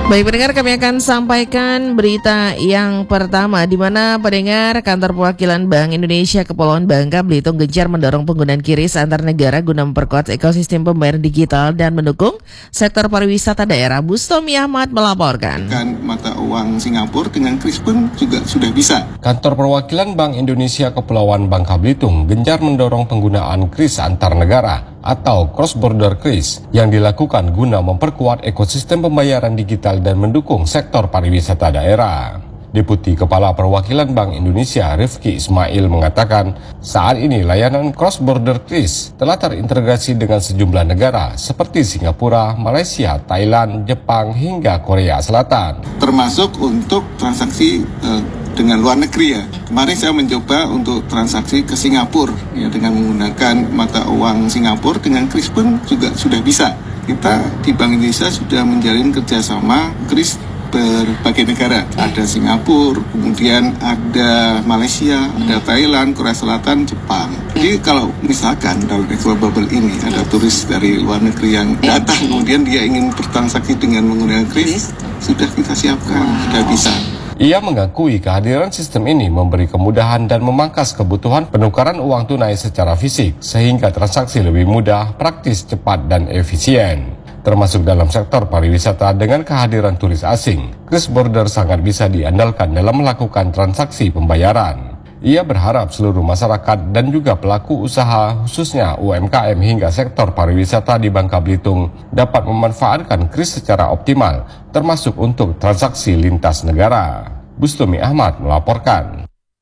Baik pendengar, kami akan sampaikan berita yang pertama, di mana pendengar kantor perwakilan Bank Indonesia Kepulauan Bangka Belitung gencar mendorong penggunaan QRIS antar negara guna memperkuat ekosistem pembayaran digital dan mendukung sektor pariwisata daerah. Bustomi Ahmad melaporkan. Mata uang Singapura dengan QRIS pun juga sudah bisa. Kantor perwakilan Bank Indonesia Kepulauan Bangka Belitung gencar mendorong penggunaan QRIS antar negara atau cross-border QRIS yang dilakukan guna memperkuat ekosistem pembayaran digital dan mendukung sektor pariwisata daerah. Deputi Kepala Perwakilan Bank Indonesia Rifki Ismail mengatakan, saat ini layanan cross-border QRIS telah terintegrasi dengan sejumlah negara seperti Singapura, Malaysia, Thailand, Jepang, hingga Korea Selatan. Termasuk untuk transaksi dengan luar negeri ya. Kemarin saya mencoba untuk transaksi ke Singapura ya, dengan menggunakan mata uang Singapura dengan QRIS pun juga sudah bisa. Kita di Bank Indonesia sudah menjalin kerjasama QRIS berbagai negara. Ada Singapura, kemudian ada Malaysia, ada Thailand, Korea Selatan, Jepang. Jadi kalau misalkan dalam global bubble ini ada turis dari luar negeri yang datang, kemudian dia ingin bertransaksi dengan menggunakan QRIS, sudah kita siapkan, sudah bisa. Ia mengakui kehadiran sistem ini memberi kemudahan dan memangkas kebutuhan penukaran uang tunai secara fisik, sehingga transaksi lebih mudah, praktis, cepat, dan efisien. Termasuk dalam sektor pariwisata dengan kehadiran turis asing, QRIS border sangat bisa diandalkan dalam melakukan transaksi pembayaran. Ia berharap seluruh masyarakat dan juga pelaku usaha, khususnya UMKM hingga sektor pariwisata di Bangka Belitung, dapat memanfaatkan QRIS secara optimal, termasuk untuk transaksi lintas negara. Bustomi Ahmad melaporkan.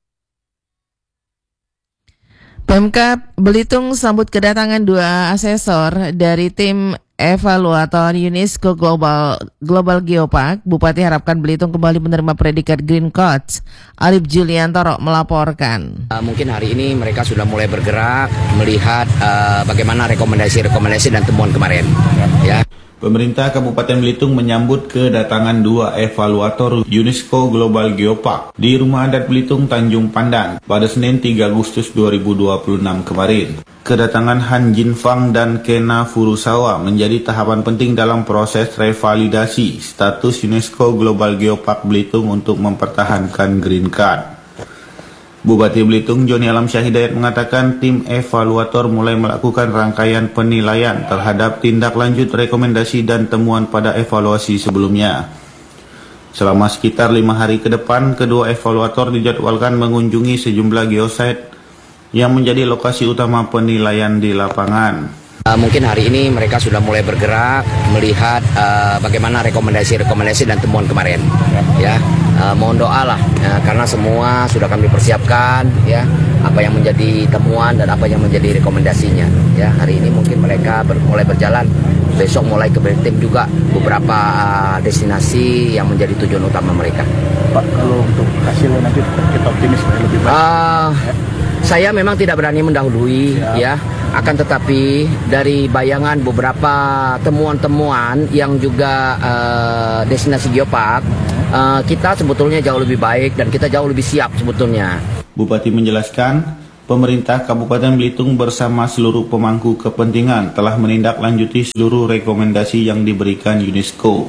Pemkab Belitung sambut kedatangan dua asesor dari tim evaluator UNESCO Global Geopark. Bupati harapkan Belitung kembali menerima predikat Green Card. Arif Juliantoro melaporkan. Mungkin hari ini mereka sudah mulai bergerak melihat bagaimana rekomendasi dan temuan kemarin. Ya. Pemerintah Kabupaten Belitung menyambut kedatangan dua evaluator UNESCO Global Geopark di Rumah Adat Belitung Tanjung Pandan pada Senin 3 Agustus 2026 kemarin. Kedatangan Han Jin Fang dan Kena Furusawa menjadi tahapan penting dalam proses revalidasi status UNESCO Global Geopark Belitung untuk mempertahankan Green Card. Bupati Belitung Joni Alam Syahidayat mengatakan tim evaluator mulai melakukan rangkaian penilaian terhadap tindak lanjut rekomendasi dan temuan pada evaluasi sebelumnya. Selama sekitar 5 hari ke depan, kedua evaluator dijadwalkan mengunjungi sejumlah geosite yang menjadi lokasi utama penilaian di lapangan. Mungkin hari ini mereka sudah mulai bergerak melihat bagaimana rekomendasi dan temuan kemarin. Ya, mohon doa lah karena semua sudah kami persiapkan ya, apa yang menjadi temuan dan apa yang menjadi rekomendasinya. Ya, hari ini mungkin mereka mulai berjalan. Besok mulai ke tim juga beberapa destinasi yang menjadi tujuan utama mereka. Pak, kalau untuk hasilnya nanti kita optimis lebih baik. Saya memang tidak berani mendahului ya, akan tetapi dari bayangan beberapa temuan-temuan yang juga destinasi geopark, kita sebetulnya jauh lebih baik dan kita jauh lebih siap sebetulnya. Bupati menjelaskan, pemerintah Kabupaten Belitung bersama seluruh pemangku kepentingan telah menindaklanjuti seluruh rekomendasi yang diberikan UNESCO.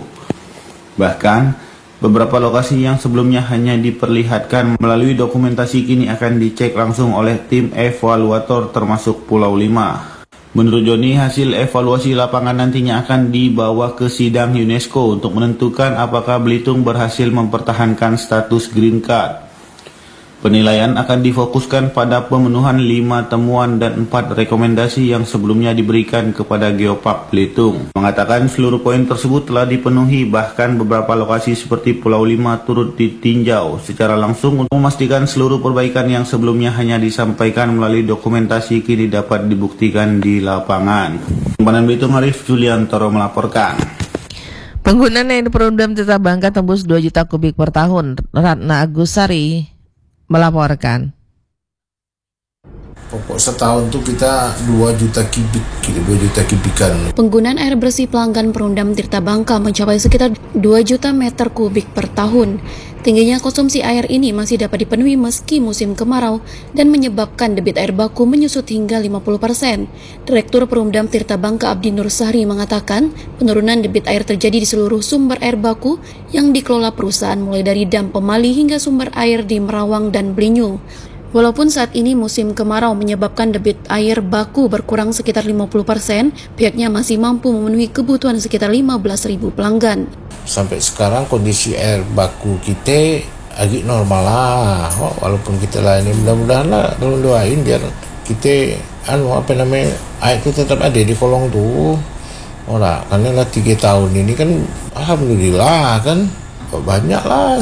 Bahkan, beberapa lokasi yang sebelumnya hanya diperlihatkan melalui dokumentasi kini akan dicek langsung oleh tim evaluator termasuk Pulau Lima. Menurut Joni, hasil evaluasi lapangan nantinya akan dibawa ke sidang UNESCO untuk menentukan apakah Belitung berhasil mempertahankan status Green Card. Penilaian akan difokuskan pada pemenuhan 5 temuan dan 4 rekomendasi yang sebelumnya diberikan kepada Geopark Belitung. Mengatakan seluruh poin tersebut telah dipenuhi, bahkan beberapa lokasi seperti Pulau Lima turut ditinjau secara langsung untuk memastikan seluruh perbaikan yang sebelumnya hanya disampaikan melalui dokumentasi kini dapat dibuktikan di lapangan. Pembangunan Belitung Arif Juliantoro melaporkan. Penggunaan yang diperundam tetap Bangka tembus 2 juta kubik per tahun. Ratna Agusari melaporkan. Pokok setahun tuh kita 2 juta kubikan. Penggunaan air bersih pelanggan Perumdam Tirta Bangka mencapai sekitar 2 juta meter kubik per tahun. Tingginya konsumsi air ini masih dapat dipenuhi meski musim kemarau dan menyebabkan debit air baku menyusut hingga 50%. Direktur Perumdam Tirta Bangka Abdi Nur Sahri mengatakan penurunan debit air terjadi di seluruh sumber air baku yang dikelola perusahaan mulai dari Dam Pemali hingga sumber air di Merawang dan Blinyung. Walaupun saat ini musim kemarau menyebabkan debit air baku berkurang sekitar 50%, pihaknya masih mampu memenuhi kebutuhan sekitar 15.000 pelanggan. Sampai sekarang kondisi air baku kita agak normal lah, walaupun kita lah ini mudah-mudahan lah, tolong doain biar kita air itu tetap ada di kolong tuh. Karena lah 3 tahun ini kan alhamdulillah kan banyak lah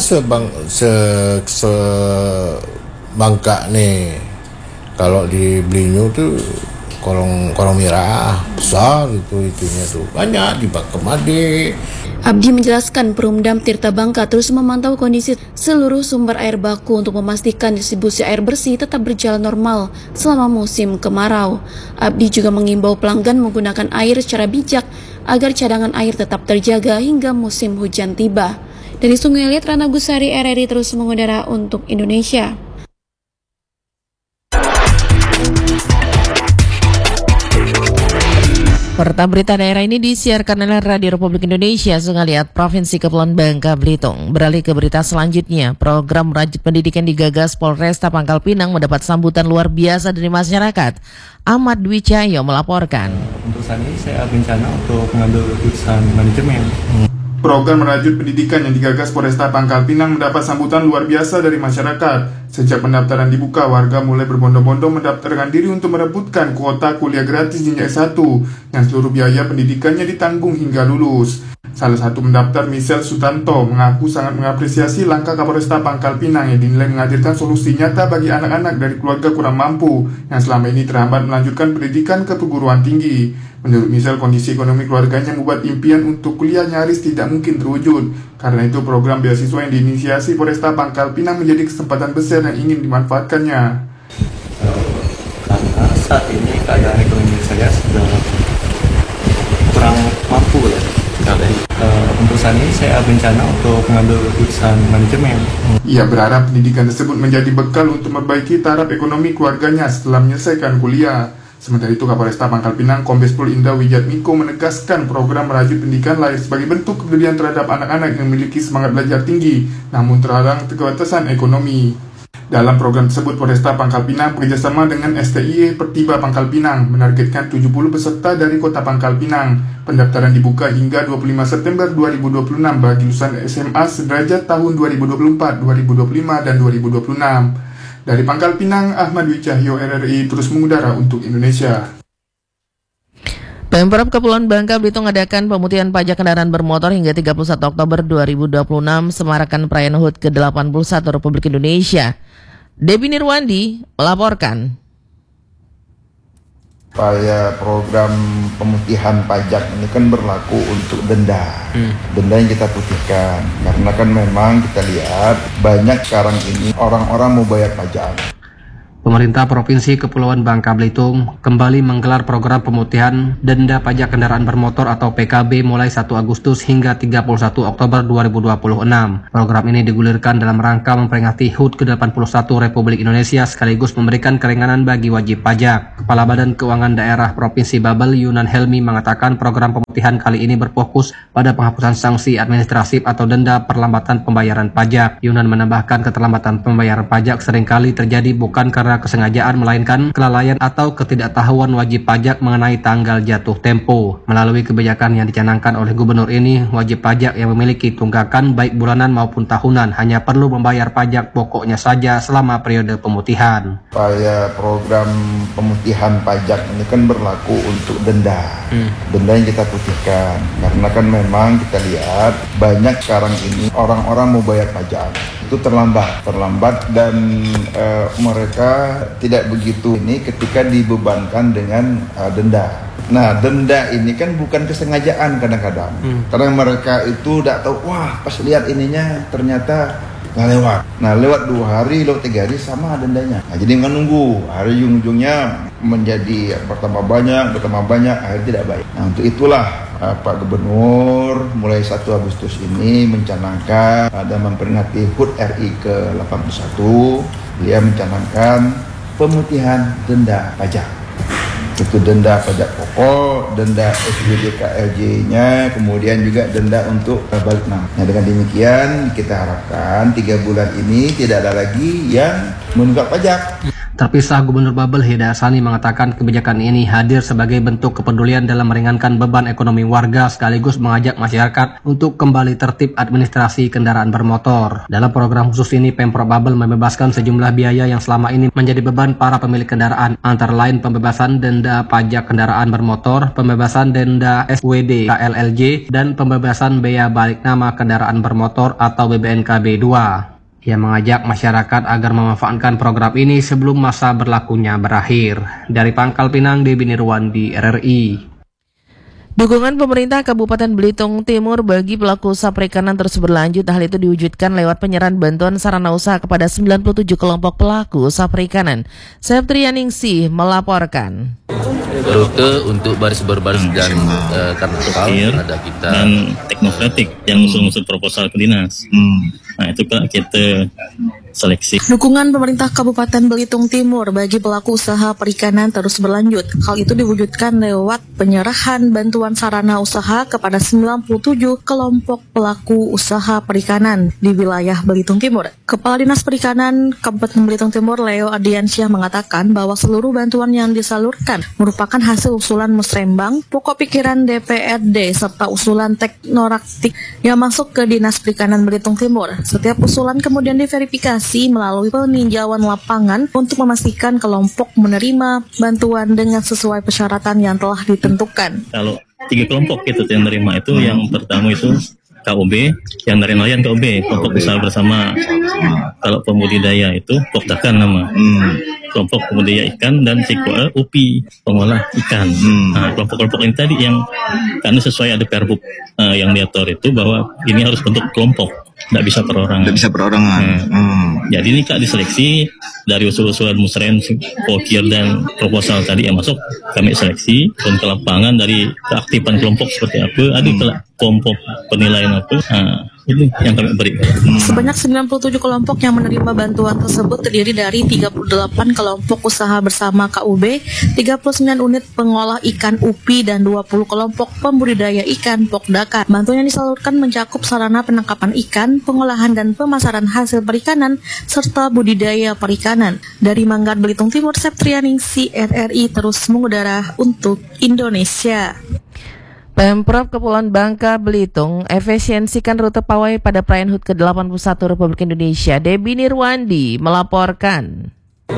Bangka nih, kalau di Blinyung tuh kolong merah besar itunya tuh banyak di Bakamade. Abdi menjelaskan Perumdam Tirta Bangka terus memantau kondisi seluruh sumber air baku untuk memastikan distribusi air bersih tetap berjalan normal selama musim kemarau. Abdi juga mengimbau pelanggan menggunakan air secara bijak agar cadangan air tetap terjaga hingga musim hujan tiba. Dari Sungai Liat, Rana Gusari, RRI terus mengudara untuk Indonesia. Serta berita daerah ini disiarkan oleh Radio Republik Indonesia Sungai Liat, Provinsi Kepulauan Bangka Belitung. Beralih ke berita selanjutnya, program Merajut Pendidikan digagas Polresta Pangkal Pinang mendapat sambutan luar biasa dari masyarakat. Ahmad Dwi Cahyo melaporkan. Untuk saat ini saya berencana untuk mengambil jurusan manajemen. Program Merajut Pendidikan yang digagas Polresta Pangkal Pinang mendapat sambutan luar biasa dari masyarakat. Sejak pendaftaran dibuka, warga mulai berbondong-bondong mendaftarkan diri untuk merebutkan kuota kuliah gratis jenjang S1 yang seluruh biaya pendidikannya ditanggung hingga lulus. Salah satu pendaftar, Michelle Sutanto, mengaku sangat mengapresiasi langkah Kapolresta Pangkal Pinang yang dinilai menghadirkan solusi nyata bagi anak-anak dari keluarga kurang mampu yang selama ini terhambat melanjutkan pendidikan ke perguruan tinggi. Menurut Michelle, kondisi ekonomi keluarganya membuat impian untuk kuliah nyaris tidak mungkin terwujud. Karena itu, program beasiswa yang diinisiasi Polresta Pangkal Pinang menjadi kesempatan besar yang ingin dimanfaatkannya. Karena saat ini keadaan ekonomi saya sudah kurang mampu ya. Untuk saat ini saya berencana untuk mengambil jurusan manajemen. Ia berharap pendidikan tersebut menjadi bekal untuk memperbaiki taraf ekonomi keluarganya setelah menyelesaikan kuliah. Sementara itu, Kapolresta Pangkal Pinang Kombes Pol Indra Wijatmiko menegaskan program Merajut Pendidikan lahir sebagai bentuk kepedulian terhadap anak-anak yang memiliki semangat belajar tinggi, namun terhalang keterbatasan ekonomi. Dalam program tersebut, Polresta Pangkal Pinang bekerjasama dengan STIE Pertiba Pangkal Pinang menargetkan 70 peserta dari Kota Pangkal Pinang. Pendaftaran dibuka hingga 25 September 2026 bagi lulusan SMA sederajat tahun 2024, 2025, dan 2026. Dari Pangkal Pinang, Ahmad Dwi Cahyo, RRI terus mengudara untuk Indonesia. Pemprov Kepulauan Bangka Belitung mengadakan pemutihan pajak kendaraan bermotor hingga 31 Oktober 2026 semarakan perayaan HUT ke-81 Republik Indonesia. Debbie Nirwandi melaporkan. Supaya program pemutihan pajak ini kan berlaku untuk denda yang kita putihkan, karena kan memang kita lihat banyak sekarang ini orang-orang mau bayar pajak. Pemerintah Provinsi Kepulauan Bangka Belitung kembali menggelar program pemutihan denda pajak kendaraan bermotor atau PKB mulai 1 Agustus hingga 31 Oktober 2026. Program ini digulirkan dalam rangka memperingati HUT ke-81 Republik Indonesia sekaligus memberikan keringanan bagi wajib pajak. Kepala Badan Keuangan Daerah Provinsi Babel, Yunan Helmi, mengatakan program pemutihan kali ini berfokus pada penghapusan sanksi administratif atau denda perlambatan pembayaran pajak. Yunan menambahkan keterlambatan pembayaran pajak seringkali terjadi bukan karena kesengajaan melainkan kelalaian atau ketidaktahuan wajib pajak mengenai tanggal jatuh tempo. Melalui kebijakan yang dicanangkan oleh gubernur ini, wajib pajak yang memiliki tunggakan baik bulanan maupun tahunan hanya perlu membayar pajak pokoknya saja selama periode pemutihan. Supaya program pemutihan pajak ini kan berlaku untuk denda yang kita putihkan, karena kan memang kita lihat banyak sekarang ini orang-orang mau bayar pajak itu terlambat dan mereka tidak begitu ini ketika dibebankan dengan denda. Nah, denda ini kan bukan kesengajaan kadang-kadang. Karena mereka itu udah tahu, wah pas lihat ininya ternyata nggak lewat. Nah lewat 2 hari, lewat 3 hari sama dendanya. Nah, jadi nggak nunggu, hari ujung-ujungnya menjadi bertambah banyak, akhirnya tidak baik. Nah untuk itulah Pak Gubernur mulai 1 Agustus ini mencanangkan dan memperingati HUT RI ke-81, dia mencanangkan pemutihan denda pajak. Itu denda pajak pokok, denda SBDKLJ-nya, kemudian juga denda untuk balik nama. Nah dengan demikian kita harapkan 3 bulan ini tidak ada lagi yang menunggak pajak. Terpisah, Gubernur Babel Hidayat Hassani mengatakan kebijakan ini hadir sebagai bentuk kepedulian dalam meringankan beban ekonomi warga sekaligus mengajak masyarakat untuk kembali tertib administrasi kendaraan bermotor. Dalam program khusus ini, Pemprov Babel membebaskan sejumlah biaya yang selama ini menjadi beban para pemilik kendaraan, antara lain pembebasan denda pajak kendaraan bermotor, pembebasan denda SWD KLLJ, dan pembebasan bea balik nama kendaraan bermotor atau BBNKB 2. Ia mengajak masyarakat agar memanfaatkan program ini sebelum masa berlakunya berakhir. Dari Pangkal Pinang, Debi Nirwandi, RRI. Dukungan pemerintah Kabupaten Belitung Timur bagi pelaku usaha perikanan terus berlanjut. Hal itu diwujudkan lewat penyerahan bantuan sarana usaha kepada 97 kelompok pelaku usaha perikanan. Septrianingsih melaporkan. Rute untuk baris-berbaris dan karnaval ada kita dan teknokratik yang usul-usul proposal ke dinas. Nah itu kita seleksi. Dukungan pemerintah Kabupaten Belitung Timur bagi pelaku usaha perikanan terus berlanjut. Hal itu diwujudkan lewat penyerahan bantuan sarana usaha kepada 97 kelompok pelaku usaha perikanan di wilayah Belitung Timur. Kepala Dinas Perikanan Kabupaten Belitung Timur Leo Ardiansyah mengatakan bahwa seluruh bantuan yang disalurkan merupakan hasil usulan Musrembang, pokok pikiran DPRD, serta usulan teknoraktik yang masuk ke Dinas Perikanan Belitung Timur. Setiap usulan kemudian diverifikasi melalui peninjauan lapangan untuk memastikan kelompok menerima bantuan dengan sesuai persyaratan yang telah ditentukan. Kalau 3 kelompok itu yang menerima itu, yang pertama itu KUB, yang dari nelayan KUB, kelompok usaha bersama. Kalau pembudidaya itu Poktakan nama. Kelompok pembudidaya ikan, dan SIKOA UPI, pengolah ikan. Nah, kelompok-kelompok ini tadi yang karena sesuai ada Perbuk yang diatur itu bahwa ini harus bentuk kelompok, tidak bisa perorangan. Jadi ini Kak diseleksi dari usul-usulan Musrem, Pokir dan proposal tadi yang masuk, kami seleksi dan ke lapangan dari keaktifan kelompok seperti apa, ada kelompok penilaian apa. Ini yang kami berikan. Sebanyak 97 kelompok yang menerima bantuan tersebut terdiri dari 38 kelompok usaha bersama KUB, 39 unit pengolah ikan UPI, dan 20 kelompok pembudidaya ikan Pokdakan. Bantuan yang disalurkan mencakup sarana penangkapan ikan, pengolahan dan pemasaran hasil perikanan, serta budidaya perikanan. Dari Manggar Belitung Timur, Septrianingsih, RRI terus mengudara untuk Indonesia. Pemprov Kepulauan Bangka Belitung efisiensikan rute pawai pada perayaan HUT ke-81 Republik Indonesia. Debi Nirwandi melaporkan.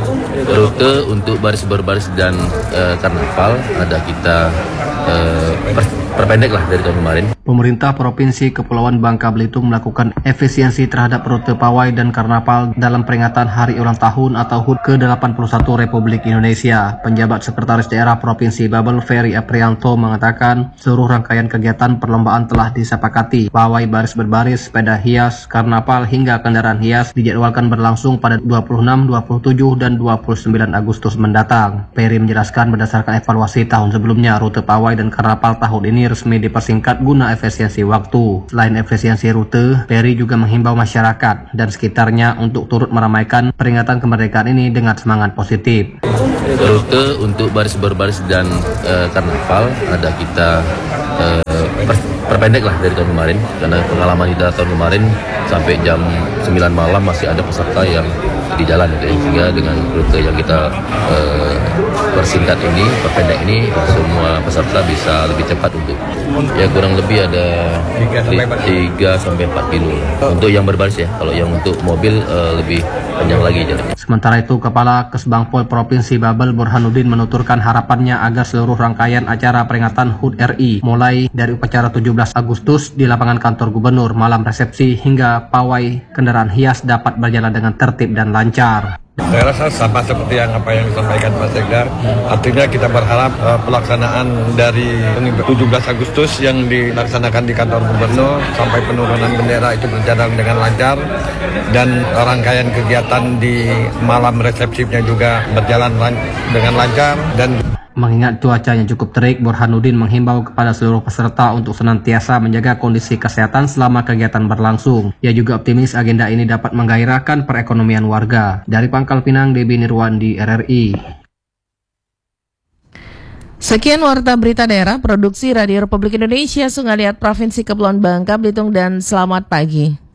Rute untuk baris-berbaris dan karnaval ada kita perpendek lah dari tahun kemarin. Pemerintah Provinsi Kepulauan Bangka Belitung melakukan efisiensi terhadap rute pawai dan karnaval dalam peringatan Hari Ulang Tahun atau HUT ke-81 Republik Indonesia. Penjabat Sekretaris Daerah Provinsi Babel Ferry Aprianto mengatakan seluruh rangkaian kegiatan perlombaan telah disepakati. Pawai baris berbaris, sepeda hias, karnaval hingga kendaraan hias dijadwalkan berlangsung pada 26, 27, dan 29 Agustus mendatang. Ferry menjelaskan berdasarkan evaluasi tahun sebelumnya, rute pawai dan karnaval tahun ini resmi dipersingkat guna efisiensi waktu. Selain efisiensi rute, Ferry juga menghimbau masyarakat dan sekitarnya untuk turut meramaikan peringatan kemerdekaan ini dengan semangat positif. Rute untuk baris berbaris dan karnaval ada kita perpendek lah dari tahun kemarin, karena pengalaman kita tahun kemarin sampai jam 9 malam masih ada peserta yang di jalan gitu, sehingga dengan rute yang kita persingkat ini, perpendek ini, semua peserta bisa lebih cepat untuk ya kurang lebih ada 3 sampai 4 kilo untuk yang berbaris ya. Kalau yang untuk mobil lebih panjang lagi jalannya. Sementara itu, Kepala Kesbangpol Provinsi Babel Burhanuddin menuturkan harapannya agar seluruh rangkaian acara peringatan HUT RI mulai dari upacara 17 Agustus di lapangan kantor gubernur, malam resepsi hingga pawai kendaraan hias dapat berjalan dengan tertib dan lancar. Saya rasa sama seperti apa yang disampaikan Pak Sekda. Artinya kita berharap pelaksanaan dari 17 Agustus yang dilaksanakan di kantor gubernur sampai penurunan bendera itu berjalan dengan lancar, dan rangkaian kegiatan di malam resepsinya juga berjalan dengan lancar. Dan mengingat cuacanya cukup terik, Burhanuddin menghimbau kepada seluruh peserta untuk senantiasa menjaga kondisi kesehatan selama kegiatan berlangsung. Ia juga optimis agenda ini dapat menggairahkan perekonomian warga. Dari Pangkal Pinang, Debi Nirwandi, RRI. Sekian Warta Berita Daerah, Produksi Radio Republik Indonesia, Sungaliat Provinsi Kepulauan Bangka Belitung, dan selamat pagi.